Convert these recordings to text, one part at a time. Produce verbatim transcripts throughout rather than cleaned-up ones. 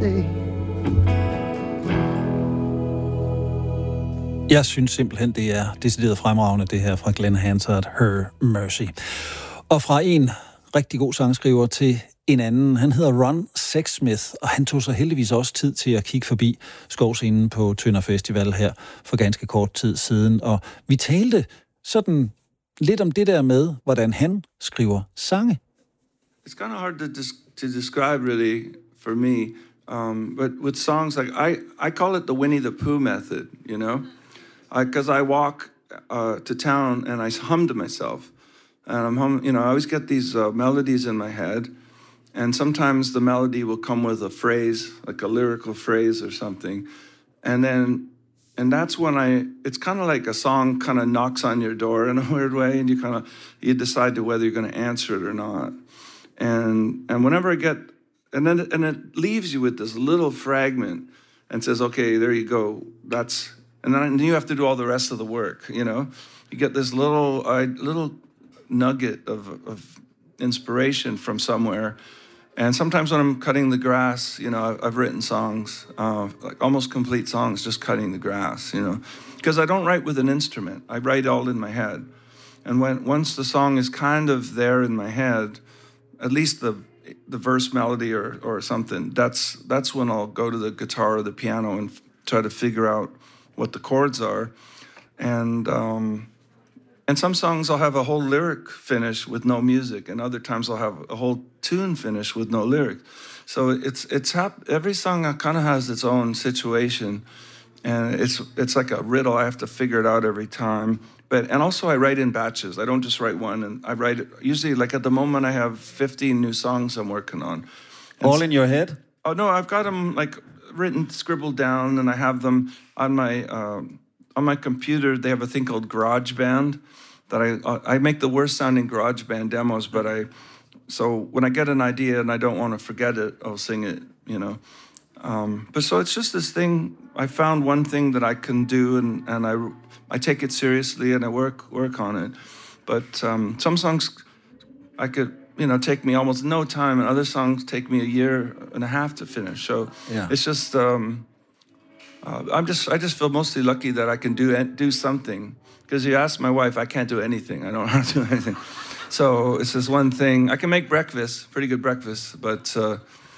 say. Jeg synes simpelthen, det er decideret fremragende, det her fra Glenn Hansard, Her Mercy. Og fra en rigtig god sangskriver til en anden, han hedder Ron Sexsmith, og han tog sig heldigvis også tid til at kigge forbi skovscenen på Tønder Festival her for ganske kort tid siden. Og vi talte sådan lidt om det der med, hvordan han skriver sange. It's kind of hard to, dis- to describe really for me, um, but with songs, like I, I call it the Winnie the Pooh method, you know? Because I, I walk uh, to town and I hum to myself. And I'm hum, you know, I always get these uh, melodies in my head. And sometimes the melody will come with a phrase, like a lyrical phrase or something. And then, and that's when I, it's kind of like a song kind of knocks on your door in a weird way. And you kind of, you decide to whether you're going to answer it or not. And, and whenever I get, and then, and it leaves you with this little fragment and says, okay, there you go. That's, and then you have to do all the rest of the work, you know? You get this little, uh, little nugget of, of inspiration from somewhere. And sometimes when I'm cutting the grass, you know, I've written songs, uh, like almost complete songs, just cutting the grass, you know, because I don't write with an instrument. I write all in my head. And when once the song is kind of there in my head, at least the the verse melody or or something, that's that's when I'll go to the guitar or the piano and f- try to figure out what the chords are. And um, and some songs I'll have a whole lyric finish with no music, and other times I'll have a whole tune finish with no lyric. So it's it's hap- every song kind of has its own situation, and it's it's like a riddle. I have to figure it out every time. But and also I write in batches. I don't just write one, and I write it, usually like at the moment I have fifteen new songs I'm working on. And All in your head? Oh no, I've got them like written, scribbled down, and I have them on my um, on my computer. They have a thing called GarageBand that I I make the worst sounding GarageBand demos, but I so when I get an idea and I don't want to forget it, I'll sing it, you know. Um, but so it's just this thing. I found one thing that I can do, and and I I take it seriously and I work work on it. But um, some songs I could. You know, take me almost no time, and other songs take me a year and a half to finish. So Yeah. it's just, um, uh, I'm just, I just feel mostly lucky that I can do do something. Because you ask my wife, I can't do anything. I don't know how to do anything. So it's this one thing. I can make breakfast, pretty good breakfast, but uh,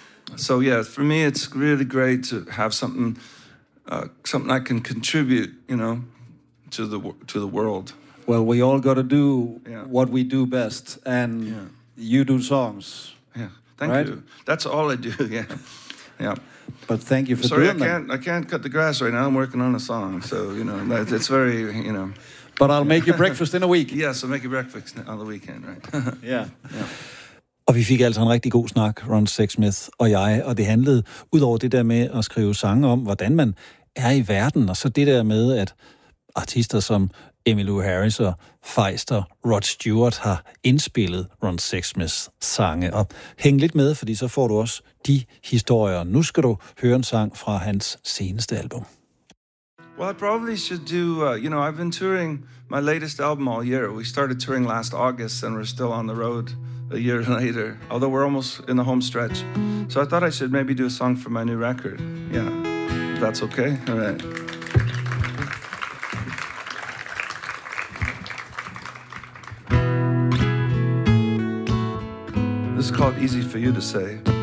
so yeah, for me, it's really great to have something, uh, something I can contribute, you know, to the to the world. Well, we all got to do Yeah. what we do best, and Yeah. you do songs. Yeah, thank Right? you. That's all I do. Yeah, yeah. But thank you for Sorry, I doing them. can't. I can't cut the grass right now. I'm working on a song, so you know that, it's very, you know. But I'll make you breakfast in a week. Yes, I'll make you breakfast on the weekend, right? Yeah. Yeah. Og vi fik altså en rigtig god snak, Ron Sexsmith og jeg, og det handlede ud over det der med at skrive sange om, hvordan man er i verden, og så det der med, at artister som Emmylou Harris og Feist og Rod Stewart har indspillet Ron Sexsmiths sange. Og hæng lidt med, fordi så får du også de historier. Nu skal du høre en sang fra hans seneste album. Well, I probably should do. Uh, you know, I've been touring my latest album all year. We started touring last August, and we're still on the road a year later. Although we're almost in the home stretch, so I thought I should maybe do a song for my new record. Yeah, if that's okay. All right. This is called Easy for You to Say.